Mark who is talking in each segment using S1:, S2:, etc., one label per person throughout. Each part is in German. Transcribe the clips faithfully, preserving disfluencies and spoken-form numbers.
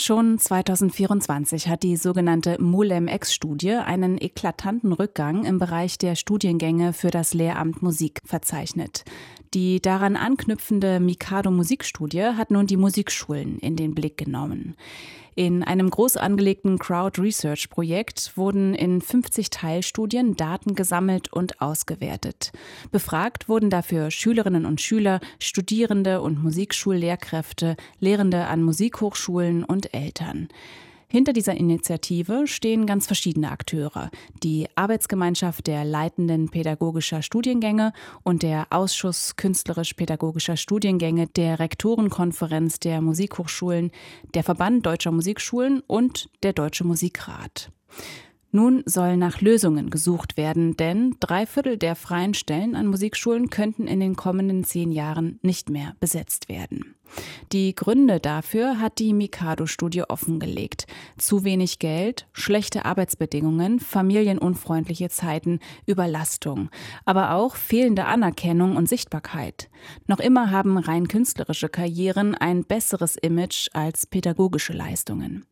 S1: Schon zweitausendvierundzwanzig hat die sogenannte MULEM-X-Studie einen eklatanten Rückgang im Bereich der Studiengänge für das Lehramt Musik verzeichnet. Die daran anknüpfende Mikado-Musikstudie hat nun die Musikschulen in den Blick genommen. In einem groß angelegten Crowd-Research-Projekt wurden in fünfzig Teilstudien Daten gesammelt und ausgewertet. Befragt wurden dafür Schülerinnen und Schüler, Studierende und Musikschullehrkräfte, Lehrende an Musikhochschulen und Eltern. Hinter dieser Initiative stehen ganz verschiedene Akteure. Die Arbeitsgemeinschaft der Leitenden pädagogischer Studiengänge und der Ausschuss künstlerisch-pädagogischer Studiengänge der Rektorenkonferenz der Musikhochschulen, der Verband Deutscher Musikschulen und der Deutsche Musikrat. Nun soll nach Lösungen gesucht werden, denn drei Viertel der freien Stellen an Musikschulen könnten in den kommenden zehn Jahren nicht mehr besetzt werden. Die Gründe dafür hat die Mikado-Studie offengelegt. Zu wenig Geld, schlechte Arbeitsbedingungen, familienunfreundliche Zeiten, Überlastung, aber auch fehlende Anerkennung und Sichtbarkeit. Noch immer haben rein künstlerische Karrieren ein besseres Image als pädagogische Leistungen.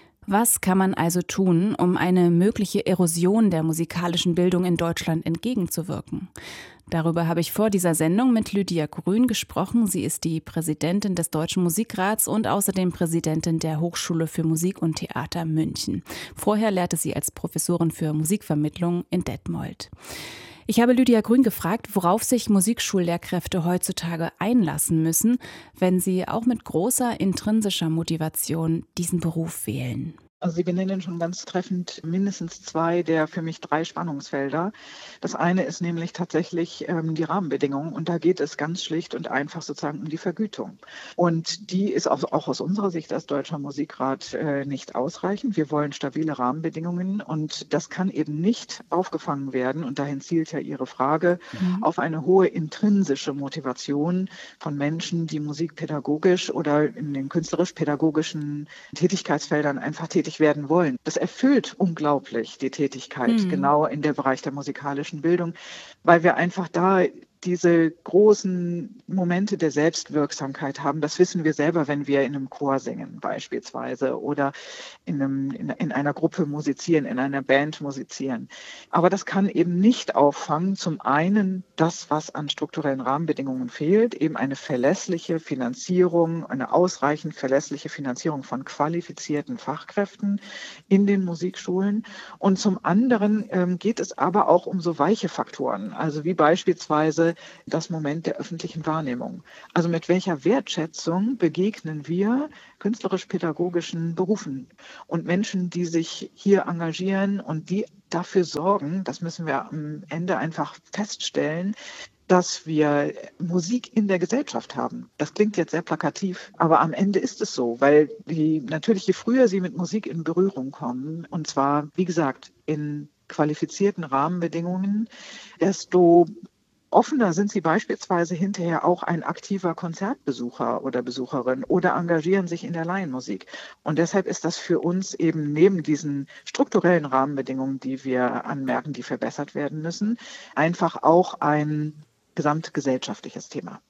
S1: Was kann man also tun, um eine mögliche Erosion der musikalischen Bildung in Deutschland entgegenzuwirken? Darüber habe ich vor dieser Sendung mit Lydia Grün gesprochen. Sie ist die Präsidentin des Deutschen Musikrats und außerdem Präsidentin der Hochschule für Musik und Theater München. Vorher lehrte sie als Professorin für Musikvermittlung in Detmold. Ich habe Lydia Grün gefragt, worauf sich Musikschullehrkräfte heutzutage einlassen müssen, wenn sie auch mit großer intrinsischer Motivation diesen Beruf wählen.
S2: Also Sie benennen schon ganz treffend mindestens zwei der für mich drei Spannungsfelder. Das eine ist nämlich tatsächlich ähm, die Rahmenbedingungen und da geht es ganz schlicht und einfach sozusagen um die Vergütung. Und die ist auch, auch aus unserer Sicht als Deutscher Musikrat äh, nicht ausreichend. Wir wollen stabile Rahmenbedingungen und das kann eben nicht aufgefangen werden und dahin zielt ja Ihre Frage, mhm. auf eine hohe intrinsische Motivation von Menschen, die musikpädagogisch oder in den künstlerisch-pädagogischen Tätigkeitsfeldern einfach tätig werden wollen. Das erfüllt unglaublich die Tätigkeit, mhm. genau in der Bereich der musikalischen Bildung, weil wir einfach da diese großen Momente der Selbstwirksamkeit haben. Das wissen wir selber, wenn wir in einem Chor singen beispielsweise oder in, einem, in, in einer Gruppe musizieren, in einer Band musizieren. Aber das kann eben nicht auffangen, zum einen das, was an strukturellen Rahmenbedingungen fehlt, eben eine verlässliche Finanzierung, eine ausreichend verlässliche Finanzierung von qualifizierten Fachkräften in den Musikschulen. Und zum anderen ähm, geht es aber auch um so weiche Faktoren, also wie beispielsweise das Moment der öffentlichen Wahrnehmung. Also mit welcher Wertschätzung begegnen wir künstlerisch-pädagogischen Berufen und Menschen, die sich hier engagieren und die dafür sorgen, das müssen wir am Ende einfach feststellen, dass wir Musik in der Gesellschaft haben. Das klingt jetzt sehr plakativ, aber am Ende ist es so, weil die, natürlich je früher sie mit Musik in Berührung kommen, und zwar, wie gesagt, in qualifizierten Rahmenbedingungen, desto offener sind sie beispielsweise hinterher auch ein aktiver Konzertbesucher oder Besucherin oder engagieren sich in der Laienmusik. Und deshalb ist das für uns eben neben diesen strukturellen Rahmenbedingungen, die wir anmerken, die verbessert werden müssen, einfach auch ein gesamtgesellschaftliches Thema.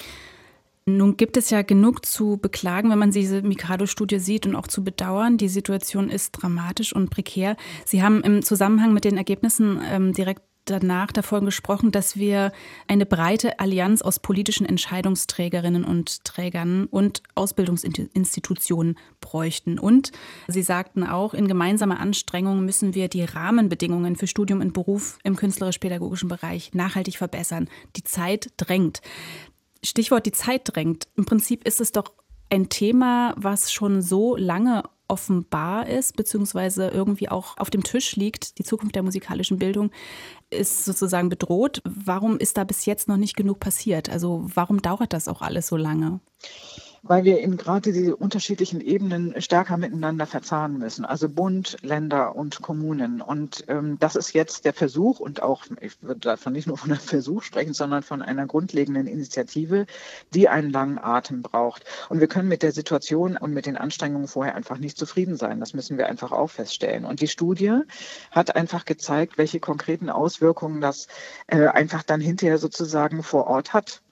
S1: Nun gibt es ja genug zu beklagen, wenn man diese Mikado-Studie sieht und auch zu bedauern. Die Situation ist dramatisch und prekär. Sie haben im Zusammenhang mit den Ergebnissen ähm, direkt danach davon gesprochen, dass wir eine breite Allianz aus politischen Entscheidungsträgerinnen und Trägern und Ausbildungsinstitutionen bräuchten. Und Sie sagten auch, in gemeinsamer Anstrengung müssen wir die Rahmenbedingungen für Studium und Beruf im künstlerisch-pädagogischen Bereich nachhaltig verbessern. Die Zeit drängt. Stichwort die Zeit drängt. Im Prinzip ist es doch ein Thema, was schon so lange offenbar ist, beziehungsweise irgendwie auch auf dem Tisch liegt. Die Zukunft der musikalischen Bildung ist sozusagen bedroht. Warum ist da bis jetzt noch nicht genug passiert? Also warum dauert das auch alles so lange?
S2: Weil wir eben gerade diese unterschiedlichen Ebenen stärker miteinander verzahnen müssen, also Bund, Länder und Kommunen. Und ähm, das ist jetzt der Versuch und auch, ich würde davon nicht nur von einem Versuch sprechen, sondern von einer grundlegenden Initiative, die einen langen Atem braucht. Und wir können mit der Situation und mit den Anstrengungen vorher einfach nicht zufrieden sein. Das müssen wir einfach auch feststellen. Und die Studie hat einfach gezeigt, welche konkreten Auswirkungen das äh, einfach dann hinterher sozusagen vor Ort hat.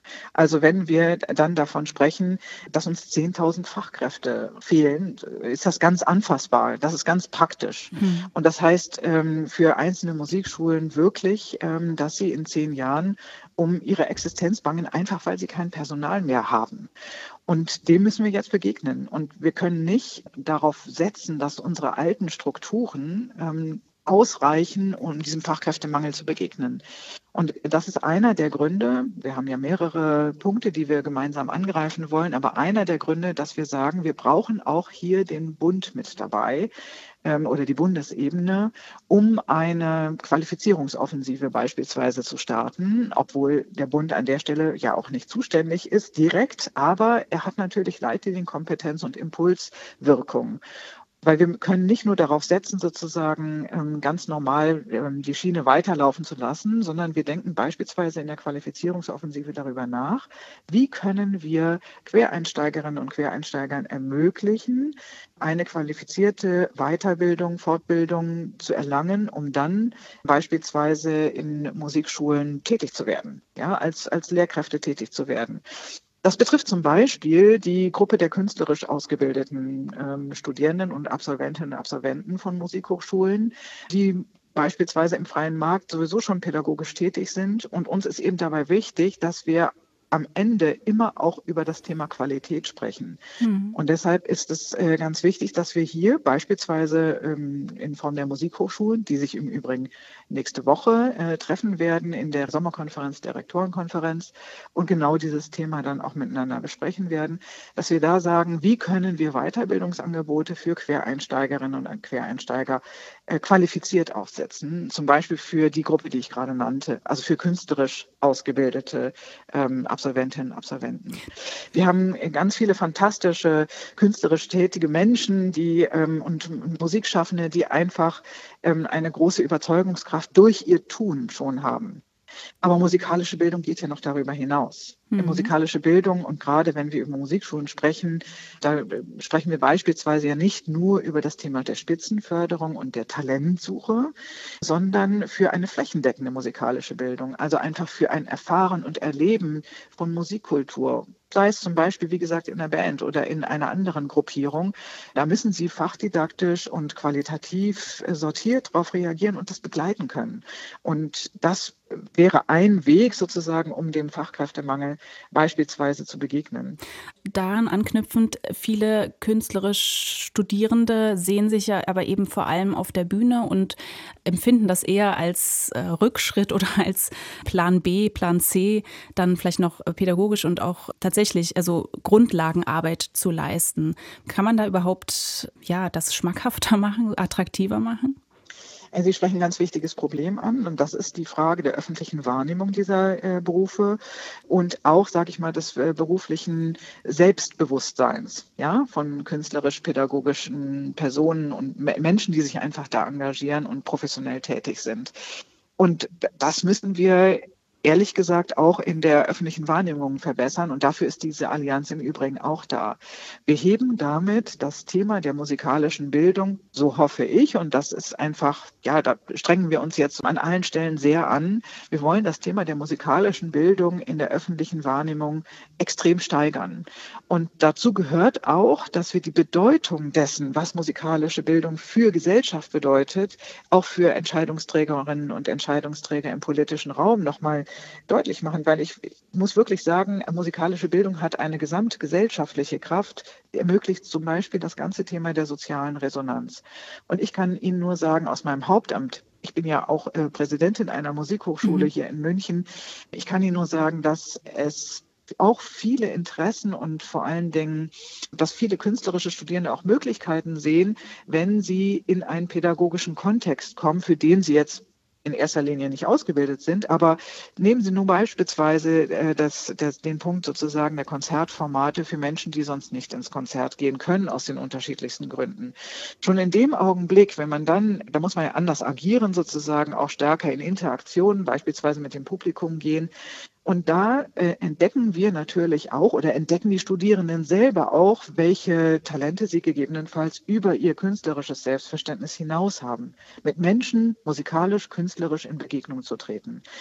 S2: Also wenn wir dann davon sprechen, dass uns zehntausend Fachkräfte fehlen, ist das ganz anfassbar. Das ist ganz praktisch.
S1: Hm.
S2: Und das heißt ähm, für einzelne Musikschulen wirklich, ähm, dass sie in zehn Jahren um ihre Existenz bangen, einfach weil sie kein Personal mehr haben. Und dem müssen wir jetzt begegnen. Und wir können nicht darauf setzen, dass unsere alten Strukturen ähm, ausreichen, um diesem Fachkräftemangel zu begegnen. Und das ist einer der Gründe, wir haben ja mehrere Punkte, die wir gemeinsam angreifen wollen, aber einer der Gründe, dass wir sagen, wir brauchen auch hier den Bund mit dabei ähm, oder die Bundesebene, um eine Qualifizierungsoffensive beispielsweise zu starten, obwohl der Bund an der Stelle ja auch nicht zuständig ist direkt, aber er hat natürlich Leitlinien-Kompetenz und Impulswirkung. Weil wir können nicht nur darauf setzen, sozusagen ähm, ganz normal ähm, die Schiene weiterlaufen zu lassen, sondern wir denken beispielsweise in der Qualifizierungsoffensive darüber nach, wie können wir Quereinsteigerinnen und Quereinsteigern ermöglichen, eine qualifizierte Weiterbildung, Fortbildung zu erlangen, um dann beispielsweise in Musikschulen tätig zu werden, ja, als, als Lehrkräfte tätig zu werden. Das betrifft zum Beispiel die Gruppe der künstlerisch ausgebildeten ähm, Studierenden und Absolventinnen und Absolventen von Musikhochschulen, die beispielsweise im freien Markt sowieso schon pädagogisch tätig sind. Und uns ist eben dabei wichtig, dass wir am Ende immer auch über das Thema Qualität sprechen.
S1: Hm.
S2: Und deshalb ist es äh, ganz wichtig, dass wir hier beispielsweise ähm, in Form der Musikhochschulen, die sich im Übrigen nächste Woche äh, treffen werden in der Sommerkonferenz der Rektorenkonferenz und genau dieses Thema dann auch miteinander besprechen werden, dass wir da sagen, wie können wir Weiterbildungsangebote für Quereinsteigerinnen und Quereinsteiger äh, qualifiziert aufsetzen, zum Beispiel für die Gruppe, die ich gerade nannte, also für künstlerisch ausgebildete ähm, Absolventinnen und Absolventen. Wir haben ganz viele fantastische künstlerisch tätige Menschen, die ähm, und Musikschaffende, die einfach ähm, eine große Überzeugungskraft durch ihr Tun schon haben. Aber musikalische Bildung geht ja noch darüber hinaus.
S1: Mhm.
S2: Musikalische Bildung und gerade wenn wir über Musikschulen sprechen, da sprechen wir beispielsweise ja nicht nur über das Thema der Spitzenförderung und der Talentsuche, sondern für eine flächendeckende musikalische Bildung, also einfach für ein Erfahren und Erleben von Musikkultur. Sei es zum Beispiel, wie gesagt, in der Band oder in einer anderen Gruppierung. Da müssen Sie fachdidaktisch und qualitativ sortiert darauf reagieren und das begleiten können. Und das wäre ein Weg sozusagen, um dem Fachkräftemangel beispielsweise zu begegnen.
S1: Daran anknüpfend, viele künstlerisch Studierende sehen sich ja aber eben vor allem auf der Bühne und empfinden das eher als äh, Rückschritt oder als Plan B, Plan C, dann vielleicht noch pädagogisch und auch tatsächlich also Grundlagenarbeit zu leisten. Kann man da überhaupt ja das schmackhafter machen, attraktiver machen?
S2: Sie sprechen ein ganz wichtiges Problem an und das ist die Frage der öffentlichen Wahrnehmung dieser äh, Berufe und auch, sage ich mal, des äh, beruflichen Selbstbewusstseins, ja, von künstlerisch-pädagogischen Personen und Me- Menschen, die sich einfach da engagieren und professionell tätig sind. Und das müssen wir ehrlich gesagt auch in der öffentlichen Wahrnehmung verbessern. Und dafür ist diese Allianz im Übrigen auch da. Wir heben damit das Thema der musikalischen Bildung, so hoffe ich, und das ist einfach, ja, da strengen wir uns jetzt an allen Stellen sehr an. Wir wollen das Thema der musikalischen Bildung in der öffentlichen Wahrnehmung extrem steigern. Und dazu gehört auch, dass wir die Bedeutung dessen, was musikalische Bildung für Gesellschaft bedeutet, auch für Entscheidungsträgerinnen und Entscheidungsträger im politischen Raum nochmal deutlich machen, weil ich, ich muss wirklich sagen, musikalische Bildung hat eine gesamtgesellschaftliche Kraft, die ermöglicht zum Beispiel das ganze Thema der sozialen Resonanz. Und ich kann Ihnen nur sagen, aus meinem Hauptamt, ich bin ja auch äh, Präsidentin einer Musikhochschule
S1: Mhm.
S2: hier in München, ich kann Ihnen nur sagen, dass es auch viele Interessen und vor allen Dingen, dass viele künstlerische Studierende auch Möglichkeiten sehen, wenn sie in einen pädagogischen Kontext kommen, für den sie jetzt in erster Linie nicht ausgebildet sind. Aber nehmen Sie nun beispielsweise äh, das, das, den Punkt sozusagen der Konzertformate für Menschen, die sonst nicht ins Konzert gehen können, aus den unterschiedlichsten Gründen. Schon in dem Augenblick, wenn man dann, da muss man ja anders agieren, sozusagen auch stärker in Interaktionen, beispielsweise mit dem Publikum gehen. Und da äh, entdecken wir natürlich auch oder entdecken die Studierenden selber auch, welche Talente sie gegebenenfalls über ihr künstlerisches Selbstverständnis hinaus haben, mit Menschen musikalisch, künstlerisch in Begegnung zu treten.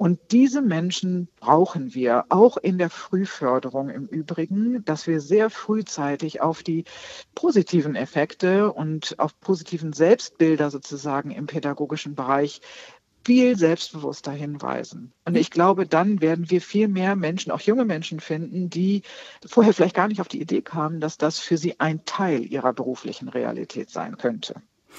S2: Und diese Menschen brauchen wir auch in der Frühförderung im Übrigen, dass wir sehr frühzeitig auf die positiven Effekte und auf positiven Selbstbilder sozusagen im pädagogischen Bereich viel selbstbewusster hinweisen. Und ich glaube, dann werden wir viel mehr Menschen, auch junge Menschen finden, die vorher vielleicht gar nicht auf die Idee kamen, dass das für sie ein Teil ihrer beruflichen Realität sein könnte.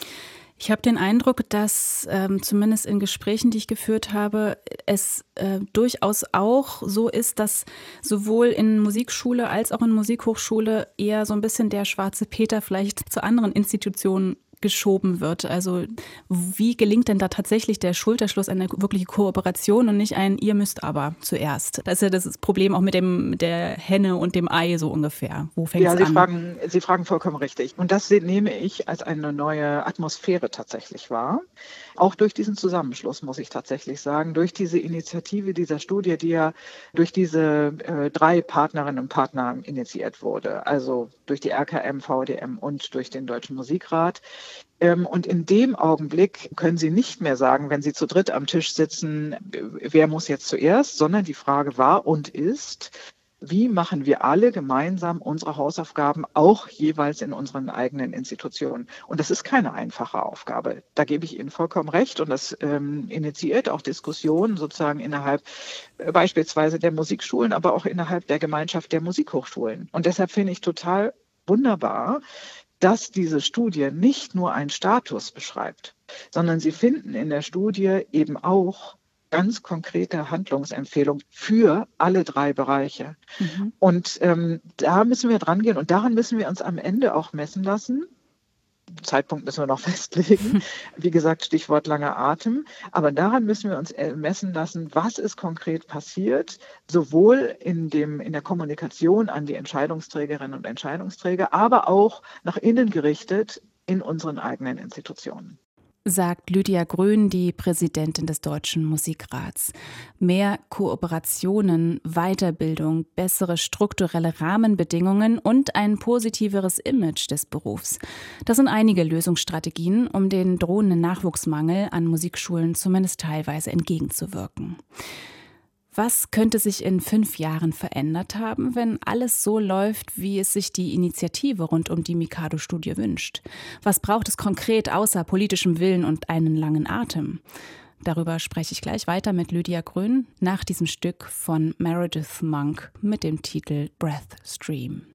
S1: Ich habe den Eindruck, dass ähm, zumindest in Gesprächen, die ich geführt habe, es äh, durchaus auch so ist, dass sowohl in Musikschule als auch in Musikhochschule eher so ein bisschen der schwarze Peter vielleicht zu anderen Institutionen geschoben wird. Also wie gelingt denn da tatsächlich der Schulterschluss, eine wirkliche Kooperation und nicht ein ihr müsst aber zuerst? Das ist ja das Problem auch mit dem mit der Henne und dem Ei so ungefähr. Wo fängt es
S2: Ja, Sie
S1: an?
S2: fragen, Sie fragen vollkommen richtig. Und das nehme ich als eine neue Atmosphäre tatsächlich wahr. Auch durch diesen Zusammenschluss, muss ich tatsächlich sagen, durch diese Initiative dieser Studie, die ja durch diese äh, drei Partnerinnen und Partner initiiert wurde, also durch die R K M, V D M und durch den Deutschen Musikrat. Ähm, und in dem Augenblick können Sie nicht mehr sagen, wenn Sie zu dritt am Tisch sitzen, wer muss jetzt zuerst, sondern die Frage war und ist, wie machen wir alle gemeinsam unsere Hausaufgaben, auch jeweils in unseren eigenen Institutionen? Und das ist keine einfache Aufgabe. Da gebe ich Ihnen vollkommen recht. Und das ähm, initiiert auch Diskussionen sozusagen innerhalb äh, beispielsweise der Musikschulen, aber auch innerhalb der Gemeinschaft der Musikhochschulen. Und deshalb finde ich total wunderbar, dass diese Studie nicht nur einen Status beschreibt, sondern Sie finden in der Studie eben auch ganz konkrete Handlungsempfehlungen für alle drei Bereiche. Mhm. Und ähm, da müssen wir dran gehen und daran müssen wir uns am Ende auch messen lassen. Zeitpunkt müssen wir noch festlegen. Wie gesagt, Stichwort langer Atem. Aber daran müssen wir uns messen lassen, was ist konkret passiert, sowohl in dem, in der Kommunikation an die Entscheidungsträgerinnen und Entscheidungsträger, aber auch nach innen gerichtet in unseren eigenen Institutionen.
S1: Sagt Lydia Grün, die Präsidentin des Deutschen Musikrats. Mehr Kooperationen, Weiterbildung, bessere strukturelle Rahmenbedingungen und ein positiveres Image des Berufs. Das sind einige Lösungsstrategien, um den drohenden Nachwuchsmangel an Musikschulen zumindest teilweise entgegenzuwirken. Was könnte sich in fünf Jahren verändert haben, wenn alles so läuft, wie es sich die Initiative rund um die Mikado-Studie wünscht? Was braucht es konkret außer politischem Willen und einen langen Atem? Darüber spreche ich gleich weiter mit Lydia Grün nach diesem Stück von Meredith Monk mit dem Titel Breath Stream.